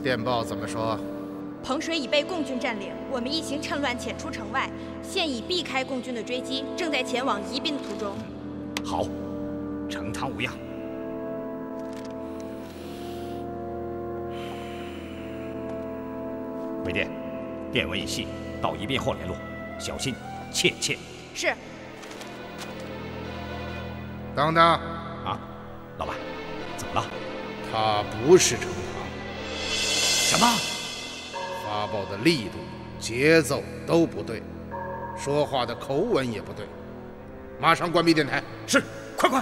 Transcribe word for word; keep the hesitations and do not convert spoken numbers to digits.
电报怎么说？ 彭水已被共军占领，我们一行趁乱潜出城外，现已避开共军的追击，正在前往宜宾的途中。 好，呈堂无恙。回电，电文已细，到宜宾后联络，小心，切切。 是。 等等， 啊，老板，怎么了？ 他不是呈堂。 什么？ 发报的力度、节奏都不对，说话的口吻也不对，马上关闭电台。 是。